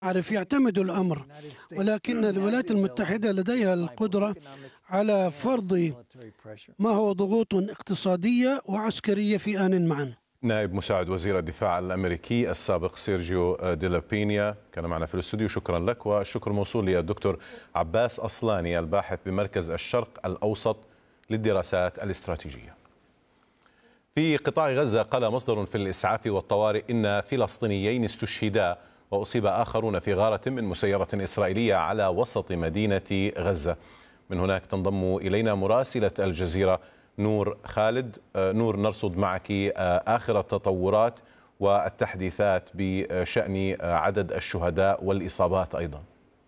أعرف يعتمد الأمر، ولكن الولايات المتحدة لديها القدرة على فرض ما هو ضغوط اقتصادية وعسكرية في آن معا. نائب مساعد وزير الدفاع الأمريكي السابق سيرجيو ديلابينيا كان معنا في الاستوديو، شكرا لك. والشكر موصول للدكتور عباس أصلاني الباحث بمركز الشرق الأوسط للدراسات الاستراتيجية. في قطاع غزة قال مصدر في الإسعاف والطوارئ إن فلسطينيين استشهدا وأصيب آخرون في غارة من مسيرة إسرائيلية على وسط مدينة غزة. من هناك تنضم إلينا مراسلة الجزيرة نور خالد. نور، نرصد معك آخر التطورات والتحديثات بشأن عدد الشهداء والإصابات أيضا.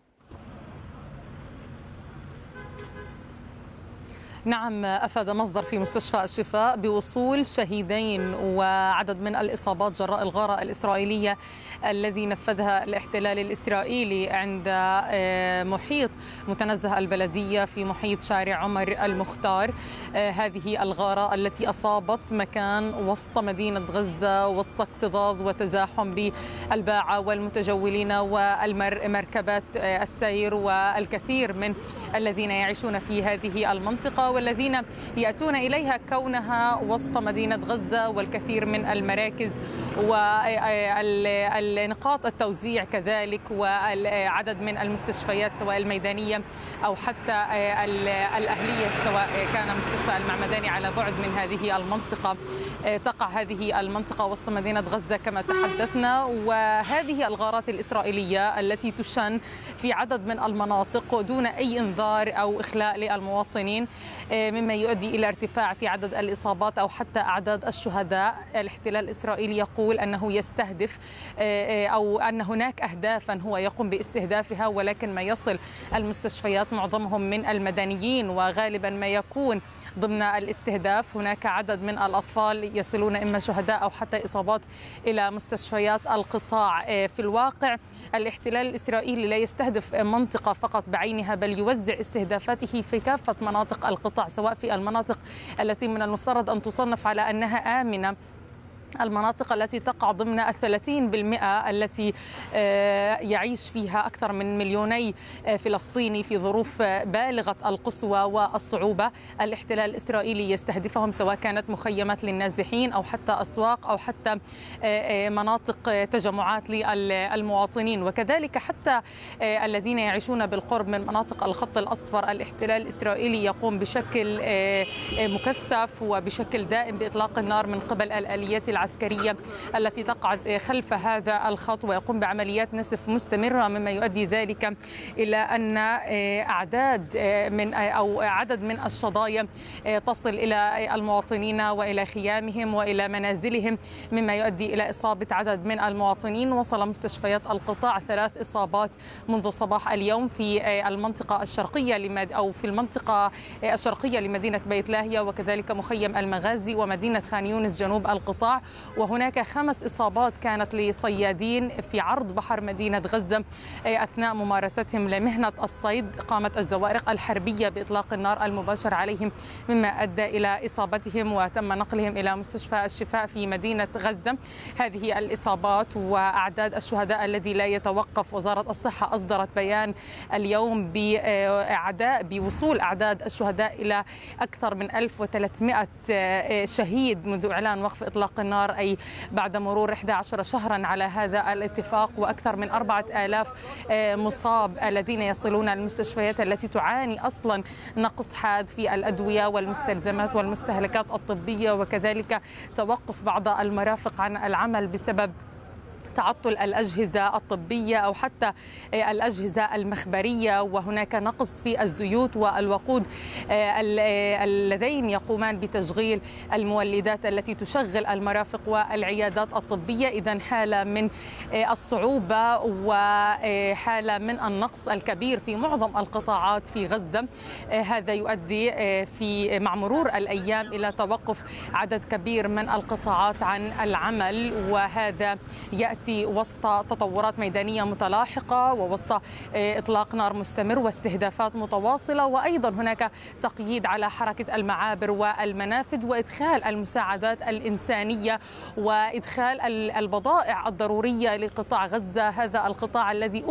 نعم، أفاد مصدر في مستشفى الشفاء بوصول شهيدين وعدد من الإصابات جراء الغارة الإسرائيلية الذي نفذها الاحتلال الإسرائيلي عند محيط متنزه البلدية في محيط شارع عمر المختار. هذه الغارة التي أصابت مكان وسط مدينة غزة وسط اكتظاظ وتزاحم بالباعة والمتجولين والمركبات السير والكثير من الذين يعيشون في هذه المنطقة والذين يأتون إليها كونها وسط مدينة غزة والكثير من المراكز والنقاط التوزيع كذلك وعدد من المستشفيات سواء الميدانية أو حتى الأهلية، سواء كان مستشفى المعمداني على بعد من هذه المنطقة. تقع هذه المنطقة وسط مدينة غزة كما تحدثنا، وهذه الغارات الإسرائيلية التي تشن في عدد من المناطق دون أي إنذار أو إخلاء للمواطنين، مما يؤدي إلى ارتفاع في عدد الإصابات أو حتى أعداد الشهداء. الاحتلال الإسرائيلي يقول أنه يستهدف أو أن هناك أهدافا هو يقوم باستهدافها، ولكن ما يصل المستشفيات معظمهم من المدنيين، وغالبا ما يكون ضمن الاستهداف هناك عدد من الأطفال يصلون إما شهداء أو حتى إصابات إلى مستشفيات القطاع. في الواقع الاحتلال الإسرائيلي لا يستهدف منطقة فقط بعينها، بل يوزع استهدافاته في كافة مناطق القطاع، سواء في المناطق التي من المفترض أن تصنف على أنها آمنة، المناطق التي تقع ضمن 30% التي يعيش فيها أكثر من 2 مليون فلسطيني في ظروف بالغة القسوة والصعوبة. الاحتلال الإسرائيلي يستهدفهم سواء كانت مخيمات للنازحين أو حتى أسواق أو حتى مناطق تجمعات للمواطنين، وكذلك حتى الذين يعيشون بالقرب من مناطق الخط الأصفر. الاحتلال الإسرائيلي يقوم بشكل مكثف وبشكل دائم بإطلاق النار من قبل الآليات العسكرية التي تقع خلف هذا الخط، ويقوم بعمليات نسف مستمرة، مما يؤدي ذلك إلى أن عدد من الشظايا تصل إلى المواطنين وإلى خيامهم وإلى منازلهم، مما يؤدي إلى إصابة عدد من المواطنين. وصل مستشفيات القطاع 3 إصابات منذ صباح اليوم في المنطقة الشرقية أو في المنطقة الشرقية لمدينة بيت لاهيا، وكذلك مخيم المغازي ومدينة خان يونس جنوب القطاع. وهناك 5 إصابات كانت لصيادين في عرض بحر مدينة غزة أثناء ممارستهم لمهنة الصيد. قامت الزوارق الحربية بإطلاق النار المباشر عليهم، مما أدى إلى إصابتهم وتم نقلهم إلى مستشفى الشفاء في مدينة غزة. هذه الإصابات وأعداد الشهداء الذي لا يتوقف. وزارة الصحة أصدرت بيان اليوم بوصول أعداد الشهداء إلى أكثر من 1300 شهيد منذ إعلان وقف إطلاق النار، أي بعد مرور 11 شهرا على هذا الاتفاق، وأكثر من 4000 مصاب الذين يصلون المستشفيات التي تعاني أصلا نقص حاد في الأدوية والمستلزمات والمستهلكات الطبية، وكذلك توقف بعض المرافق عن العمل بسبب تعطل الأجهزة الطبية أو حتى الأجهزة المخبرية. وهناك نقص في الزيوت والوقود اللذين يقومان بتشغيل المولدات التي تشغل المرافق والعيادات الطبية. إذن حالة من الصعوبة وحالة من النقص الكبير في معظم القطاعات في غزة. هذا يؤدي مع مرور الأيام إلى توقف عدد كبير من القطاعات عن العمل، وهذا يأتي وسط تطورات ميدانية متلاحقة ووسط إطلاق نار مستمر واستهدافات متواصلة، وأيضا هناك تقييد على حركة المعابر والمنافذ وإدخال المساعدات الإنسانية وإدخال البضائع الضرورية لقطاع غزة، هذا القطاع الذي